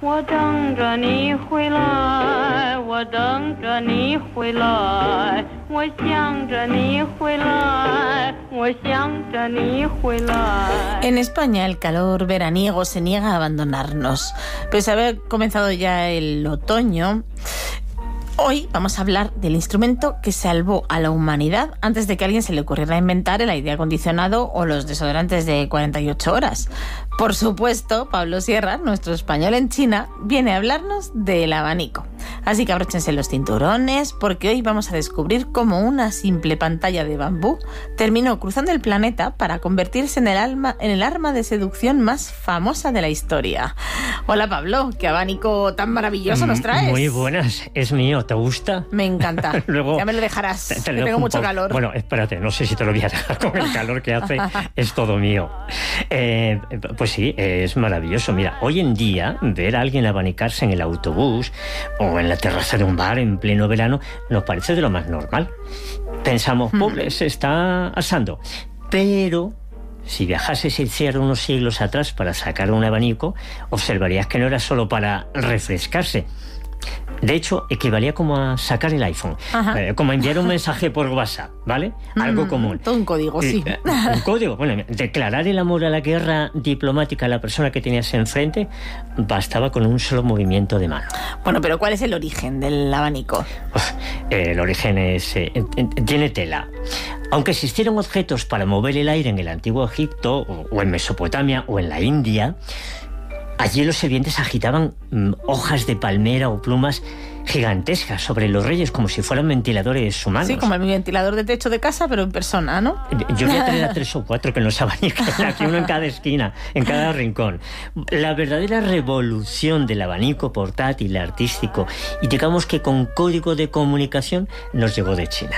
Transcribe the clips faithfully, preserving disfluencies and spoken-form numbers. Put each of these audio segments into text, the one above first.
我等着你回来，我等着你回来，我想着你回来，我想着你回来. En España el calor veraniego se niega a abandonarnos. Pese a haber comenzado ya el otoño, hoy vamos a hablar del instrumento que salvó a la humanidad antes de que a alguien se le ocurriera inventar el aire acondicionado o los desodorantes de cuarenta y ocho horas. Por supuesto, Pablo Sierra, nuestro español en China, viene a hablarnos del abanico. Así que abróchense los cinturones, porque hoy vamos a descubrir cómo una simple pantalla de bambú terminó cruzando el planeta para convertirse en el, alma, en el arma de seducción más famosa de la historia. Hola Pablo, qué abanico tan maravilloso nos traes. Muy buenas, es mío, ¿te gusta? Me encanta. Luego, ya me lo dejarás, te, te lo tengo mucho calor. Bueno, espérate, no sé si te lo voy a dejar con el calor que hace, es todo mío. Eh, pues sí, es maravilloso. Mira, hoy en día ver a alguien abanicarse en el autobús o en la terraza de un bar en pleno verano nos parece de lo más normal. Pensamos, pobre, se está asando. Pero si viajases el cielo unos siglos atrás para sacar un abanico, observarías que no era solo para refrescarse. De hecho, equivalía como a sacar el iPhone, eh, como a enviar un mensaje por WhatsApp, ¿vale? Algo mm, común. Todo un código, sí. Eh, un código. Bueno, declarar el amor a la guerra diplomática a la persona que tenías enfrente bastaba con un solo movimiento de mano. Bueno, pero ¿cuál es el origen del abanico? Uf, eh, el origen es eh, tiene tela. Aunque existieron objetos para mover el aire en el antiguo Egipto, o, o en Mesopotamia, o en la India, allí los sirvientes agitaban mm, hojas de palmera o plumas gigantescas sobre los reyes como si fueran ventiladores humanos. Sí, como el ventilador de techo de casa, pero en persona, ¿no? Yo voy a traer a tres o cuatro que nos abaniquen, aquí uno en cada esquina, en cada rincón. La verdadera revolución del abanico portátil, artístico y digamos que con código de comunicación nos llegó de China.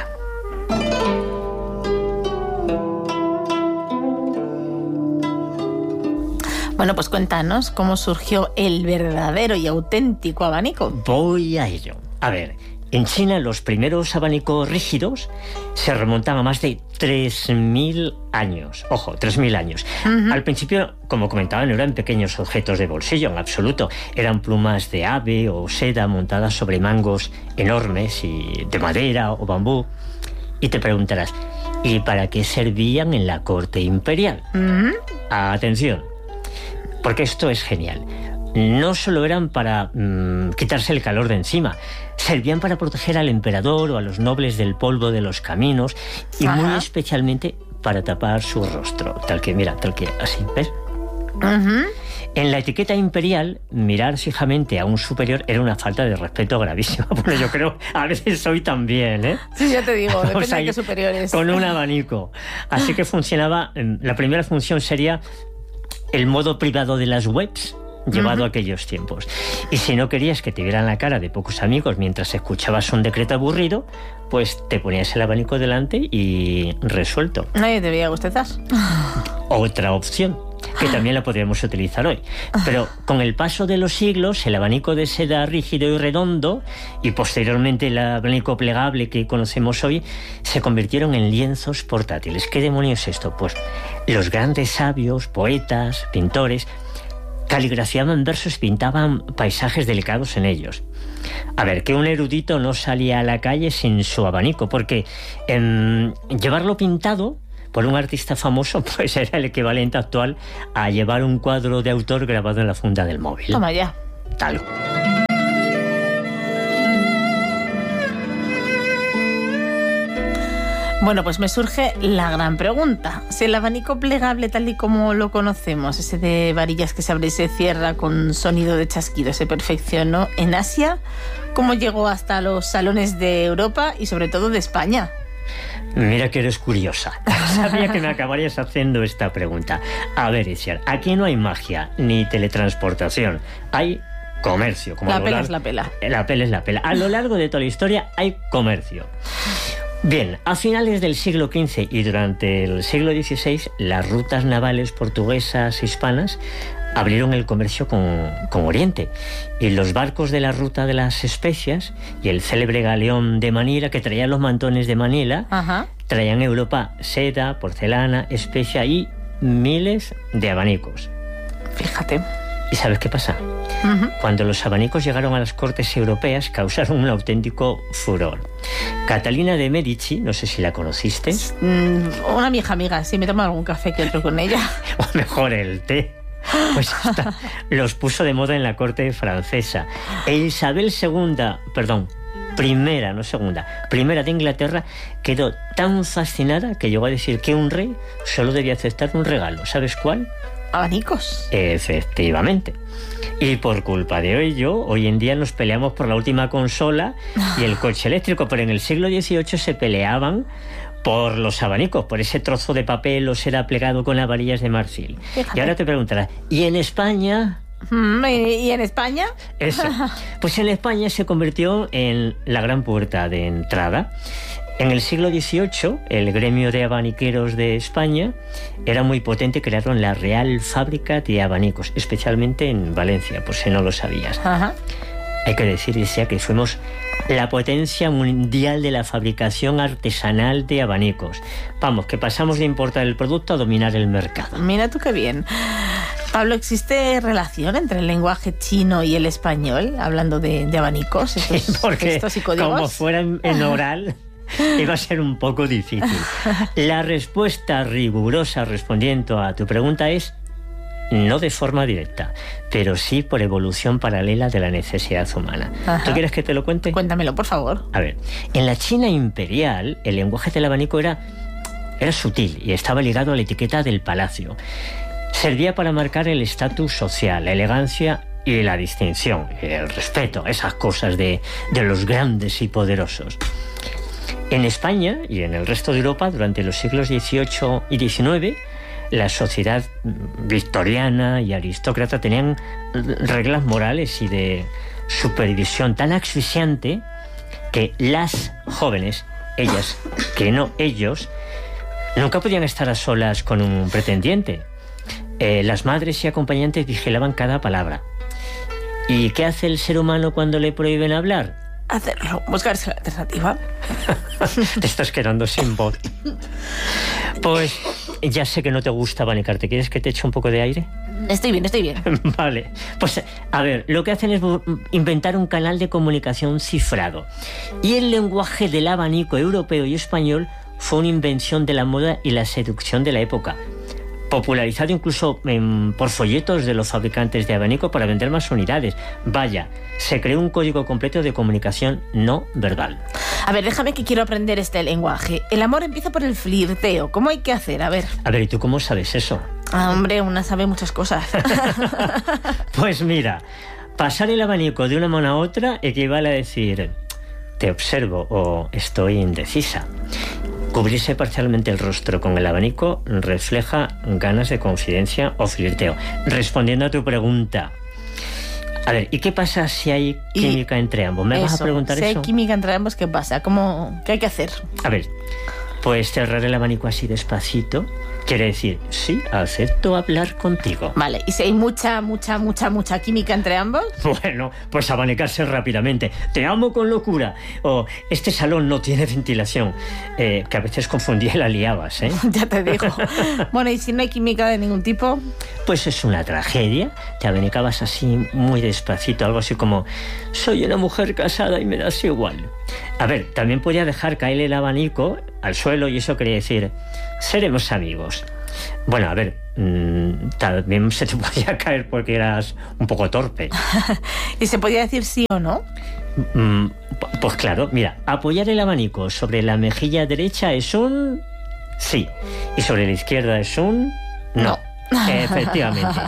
Bueno, pues cuéntanos cómo surgió el verdadero y auténtico abanico. Voy a ello. A ver, en China los primeros abanicos rígidos se remontan a más de tres mil años. Ojo, tres mil años. Uh-huh. Al principio, como comentaba, no eran pequeños objetos de bolsillo, en absoluto. Eran plumas de ave o seda montadas sobre mangos enormes y de madera o bambú. Y te preguntarás, ¿y para qué servían en la corte imperial? Uh-huh. Atención. Porque esto es genial. No solo eran para mmm, quitarse el calor de encima, servían para proteger al emperador o a los nobles del polvo de los caminos y Ajá. muy especialmente para tapar su rostro. Tal que, mira, tal que así, ¿ves? Uh-huh. En la etiqueta imperial, mirar fijamente a un superior era una falta de respeto gravísima. Bueno, yo creo, a veces soy también, ¿eh? Sí, ya te digo, depende o sea, de qué superior es. Con un abanico. Así que funcionaba, la primera función sería el modo privado de las webs, llevado uh-huh. a aquellos tiempos. Y si no querías que te vieran la cara de pocos amigos mientras escuchabas un decreto aburrido, pues te ponías el abanico delante y resuelto. Nadie te veía bostezar. Otra opción, que también la podríamos utilizar hoy. Pero con el paso de los siglos, el abanico de seda rígido y redondo, y posteriormente el abanico plegable que conocemos hoy, se convirtieron en lienzos portátiles. ¿Qué demonios es esto? Pues los grandes sabios, poetas, pintores, caligrafiaban versos, pintaban paisajes delicados en ellos. A ver, que un erudito no salía a la calle sin su abanico, porque eh, llevarlo pintado por un artista famoso, pues era el equivalente actual a llevar un cuadro de autor grabado en la funda del móvil. Toma ya. Tal. Bueno, pues me surge la gran pregunta. Si el abanico plegable tal y como lo conocemos, ese de varillas que se abre y se cierra con sonido de chasquido, se perfeccionó en Asia, ¿cómo llegó hasta los salones de Europa y sobre todo de España? Mira que eres curiosa. Sabía que me acabarías haciendo esta pregunta. A ver, Itziar, aquí no hay magia ni teletransportación. Hay comercio. Como la pela es la pela. La pela es la pela. A lo largo de toda la historia hay comercio. Bien, a finales del siglo quince y durante el siglo dieciséis, las rutas navales portuguesas hispanas abrieron el comercio con, con Oriente. Y los barcos de la ruta de las especias y el célebre galeón de Manila, que traía los mantones de Manila, Ajá. traían a Europa seda, porcelana, especia y miles de abanicos. Fíjate. ¿Y sabes qué pasa? Uh-huh. Cuando los abanicos llegaron a las cortes europeas, causaron un auténtico furor. Catalina de Medici, no sé si la conociste. Mm, una vieja amiga, sí, me he tomado algún café que otro con ella. O mejor el té. Pues esta, los puso de moda en la corte francesa. E Isabel segunda, perdón, primera, no segunda, primera de Inglaterra, quedó tan fascinada que llegó a decir que un rey solo debía aceptar un regalo. ¿Sabes cuál? Abanicos. Efectivamente. Y por culpa de ello, hoy en día nos peleamos por la última consola y el coche eléctrico, pero en el siglo dieciocho se peleaban por los abanicos, por ese trozo de papel o seda plegado con las varillas de marfil. Fíjate. Y ahora te preguntarás, ¿y en España? ¿Y en España? Eso. Pues en España se convirtió en la gran puerta de entrada. En el siglo dieciocho, el gremio de abaniqueros de España era muy potente, crearon la Real Fábrica de Abanicos, especialmente en Valencia, por si no lo sabías. Ajá. Hay que decir, decía, que fuimos la potencia mundial de la fabricación artesanal de abanicos. Vamos, que pasamos de importar el producto a dominar el mercado. Mira tú qué bien. Pablo, ¿existe relación entre el lenguaje chino y el español, hablando de, de abanicos, estos sí, porque textos y códigos? Como fueran en oral... iba a ser un poco difícil. La respuesta rigurosa respondiendo a tu pregunta es no de forma directa, pero sí por evolución paralela de la necesidad humana. Ajá. ¿Tú quieres que te lo cuente? Cuéntamelo, por favor. A ver, en la China imperial, el lenguaje del abanico era, era sutil y estaba ligado a la etiqueta del palacio. Servía para marcar el estatus social, la elegancia y la distinción, el respeto, esas cosas de, de los grandes y poderosos. En España y en el resto de Europa, durante los siglos dieciocho y diecinueve, la sociedad victoriana y aristócrata tenían reglas morales y de supervisión tan asfixiante que las jóvenes, ellas, que no ellos, nunca podían estar a solas con un pretendiente. Eh, las madres y acompañantes vigilaban cada palabra. ¿Y qué hace el ser humano cuando le prohíben hablar? Hacerlo, buscarse la alternativa. Te estás quedando sin voz. Pues ya sé que no te gusta abanicarte. ¿Quieres que te eche un poco de aire? Estoy bien, estoy bien. Vale. Pues a ver, lo que hacen es inventar un canal de comunicación cifrado. Y el lenguaje del abanico europeo y español fue una invención de la moda y la seducción de la época. Popularizado incluso en, por folletos de los fabricantes de abanico para vender más unidades. Vaya, se creó un código completo de comunicación no verbal. A ver, déjame que quiero aprender este lenguaje. El amor empieza por el flirteo. ¿Cómo hay que hacer? A ver. A ver, ¿y tú cómo sabes eso? Ah, hombre, una sabe muchas cosas. Pues mira, pasar el abanico de una mano a otra equivale a decir te observo o estoy indecisa. Cubrirse parcialmente el rostro con el abanico refleja ganas de confidencia o flirteo. Respondiendo a tu pregunta, a ver, ¿y qué pasa si hay química y entre ambos? ¿Me eso, vas a preguntar si eso? Si hay química entre ambos, ¿qué pasa? ¿Cómo, ¿Qué hay que hacer? A ver, pues cerrar el abanico así despacito quiere decir, sí, acepto hablar contigo. Vale, ¿y si hay mucha, mucha, mucha, mucha química entre ambos? Bueno, pues abanicarse rápidamente. Te amo con locura. O este salón no tiene ventilación. Eh, que a veces confundía y la liabas, ¿eh? Ya te digo. Bueno, ¿y si no hay química de ningún tipo? Pues es una tragedia. Te abanicabas así muy despacito, algo así como soy una mujer casada y me das igual. A ver, también podía dejar caer el abanico al suelo y eso quería decir seremos amigos. Bueno, a ver, mmm, también se te podía caer porque eras un poco torpe. ¿Y se podía decir sí o no? Mm, pues claro, mira, apoyar el abanico sobre la mejilla derecha es un sí y sobre la izquierda es un no. no. Efectivamente.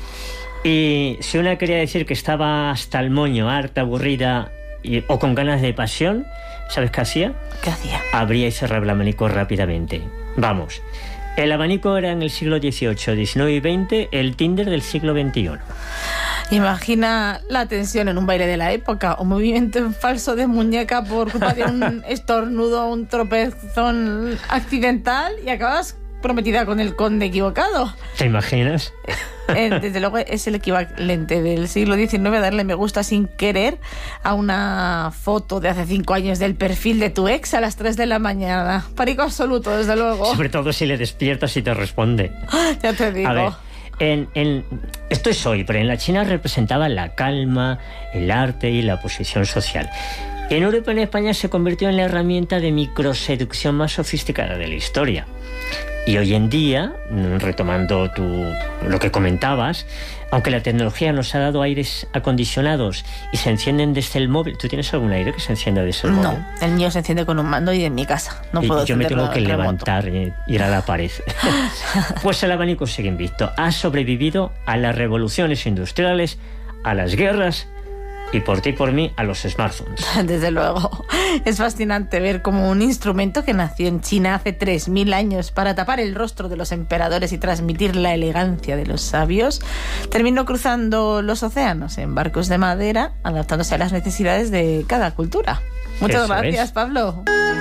Y si una quería decir que estaba hasta el moño, harta, aburrida y, o con ganas de pasión, ¿sabes qué hacía? ¿Qué hacía? Abría y cerraba el abanico rápidamente. Vamos, el abanico era en el siglo dieciocho, diecinueve y veinte el Tinder del siglo veintiuno. Imagina la tensión en un baile de la época, un movimiento en falso de muñeca por culpa de un estornudo, un tropezón accidental y acabas prometida con el conde equivocado. ¿Te imaginas? Eh, desde luego es el equivalente del siglo diecinueve a darle me gusta sin querer a una foto de hace cinco años del perfil de tu ex a las tres de la mañana. Pánico absoluto, desde luego. Sobre todo si le despiertas y te responde. Ya te digo. A ver, En, en, esto es hoy, pero en la China representaba la calma, el arte y la posición social. En Europa y en España se convirtió en la herramienta de microseducción más sofisticada de la historia. Y hoy en día, retomando tu, lo que comentabas, aunque la tecnología nos ha dado aires acondicionados y se encienden desde el móvil. ¿Tú tienes algún aire que se encienda desde el móvil? No, el mío se enciende con un mando y en mi casa. No y puedo yo me tengo que remoto. levantar e ir a la pared. Pues el abanico sigue invicto. Ha sobrevivido a las revoluciones industriales, a las guerras y por ti y por mí a los smartphones. Desde luego. Es fascinante ver cómo un instrumento que nació en China hace tres mil años para tapar el rostro de los emperadores y transmitir la elegancia de los sabios, terminó cruzando los océanos en barcos de madera, adaptándose a las necesidades de cada cultura. Muchas Eso gracias, es. Pablo.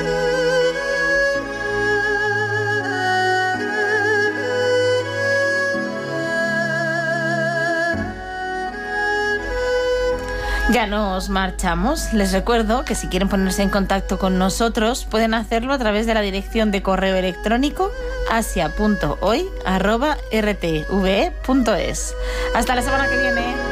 Ya nos marchamos. Les recuerdo que si quieren ponerse en contacto con nosotros pueden hacerlo a través de la dirección de correo electrónico asia punto hoy arroba r t v e punto es. Hasta la semana que viene.